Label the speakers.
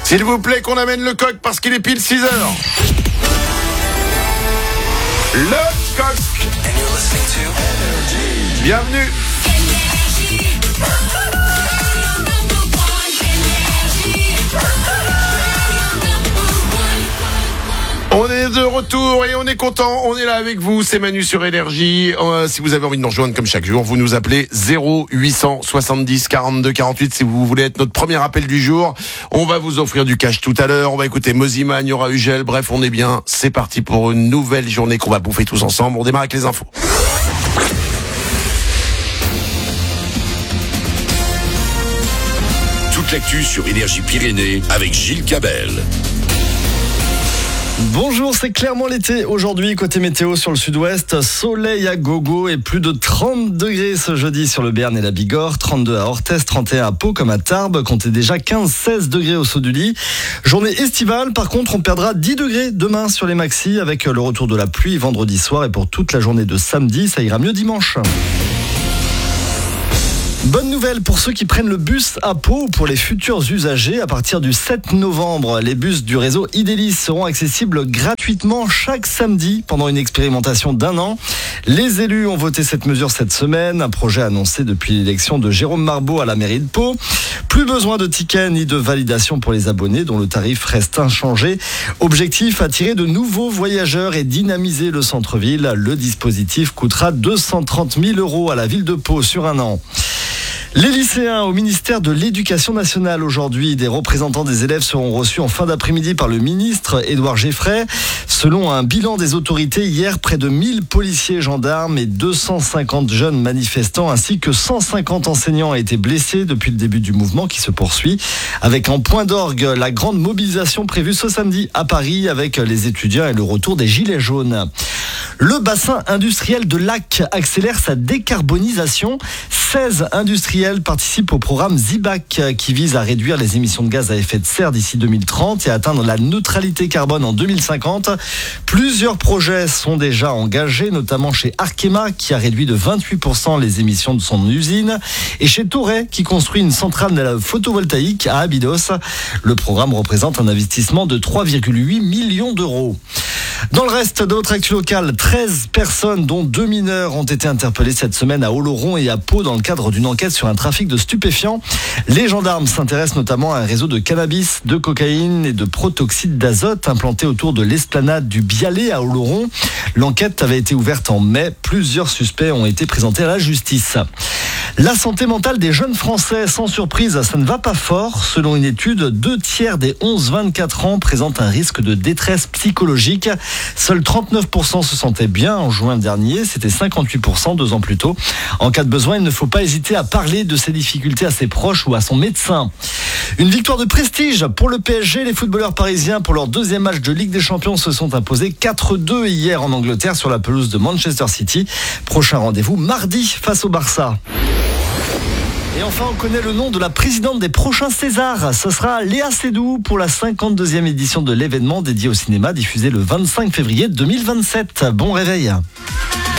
Speaker 1: S'il vous plaît, qu'on amène le coq parce qu'il est pile 6 heures. Le coq. Bienvenue. On est de retour et on est content, on est là avec vous, c'est Manu sur Énergie. Si vous avez envie de nous rejoindre comme chaque jour, vous nous appelez 0870 42 48 si vous voulez être notre premier appel du jour. On va vous offrir du cash tout à l'heure, on va écouter Mozima, il y aura Ugel, bref on est bien, c'est parti pour une nouvelle journée qu'on va bouffer tous ensemble. On démarre avec les infos.
Speaker 2: Toute l'actu sur Énergie Pyrénées avec Gilles Cabel.
Speaker 3: Bonjour, c'est clairement l'été. Aujourd'hui, côté météo sur le sud-ouest, soleil à gogo et plus de 30 degrés ce jeudi sur le Béarn et la Bigorre, 32 à Orthez, 31 à Pau comme à Tarbes, comptez déjà 15-16 degrés au saut du lit. Journée estivale, par contre, on perdra 10 degrés demain sur les maxis avec le retour de la pluie vendredi soir et pour toute la journée de samedi, ça ira mieux dimanche. Bonne nouvelle pour ceux qui prennent le bus à Pau ou pour les futurs usagers. À partir du 7 novembre, les bus du réseau Idélis seront accessibles gratuitement chaque samedi pendant une expérimentation d'1 an. Les élus ont voté cette mesure cette semaine, un projet annoncé depuis l'élection de Jérôme Marbeau à la mairie de Pau. Plus besoin de tickets ni de validation pour les abonnés dont le tarif reste inchangé. Objectif, attirer de nouveaux voyageurs et dynamiser le centre-ville. Le dispositif coûtera 230 000 € à la ville de Pau sur 1 an. Les lycéens au ministère de l'Éducation nationale aujourd'hui, des représentants des élèves seront reçus en fin d'après-midi par le ministre Édouard Geffray. Selon un bilan des autorités, hier, près de 1000 policiers, gendarmes et 250 jeunes manifestants ainsi que 150 enseignants ont été blessés depuis le début du mouvement qui se poursuit. Avec en point d'orgue la grande mobilisation prévue ce samedi à Paris avec les étudiants et le retour des gilets jaunes. Le bassin industriel de Lac accélère sa décarbonisation. 16 industriels participent au programme ZIBAC qui vise à réduire les émissions de gaz à effet de serre d'ici 2030 et atteindre la neutralité carbone en 2050. Plusieurs projets sont déjà engagés, notamment chez Arkema qui a réduit de 28% les émissions de son usine et chez Toray qui construit une centrale photovoltaïque à Abydos. Le programme représente un investissement de 3,8 millions d'euros. Dans le reste de notre actu locale, 13 personnes, dont 2 mineurs, ont été interpellées cette semaine à Oloron et à Pau dans le cadre d'une enquête sur un trafic de stupéfiants. Les gendarmes s'intéressent notamment à un réseau de cannabis, de cocaïne et de protoxyde d'azote implanté autour de l'esplanade du Bialet à Oloron. L'enquête avait été ouverte en mai. Plusieurs suspects ont été présentés à la justice. La santé mentale des jeunes Français, sans surprise, ça ne va pas fort. Selon une étude, 2 tiers des 11-24 ans présentent un risque de détresse psychologique. Seuls 39% se sentaient bien en juin dernier, c'était 58% 2 ans plus tôt. En cas de besoin, il ne faut pas hésiter à parler de ses difficultés à ses proches ou à son médecin. Une victoire de prestige pour le PSG. Les footballeurs parisiens, pour leur 2e match de Ligue des Champions, se sont imposés 4-2 hier en Angleterre sur la pelouse de Manchester City. Prochain rendez-vous mardi face au Barça. Et enfin, on connaît le nom de la présidente des prochains Césars. Ce sera Léa Seydoux pour la 52e édition de l'événement dédié au cinéma diffusé le 25 février 2027. Bon réveil.